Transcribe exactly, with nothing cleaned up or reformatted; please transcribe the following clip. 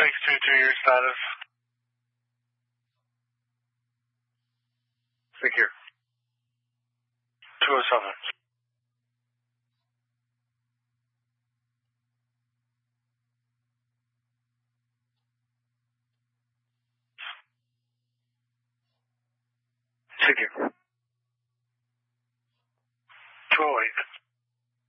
six two two, your status. Secure. two oh seven. Secure.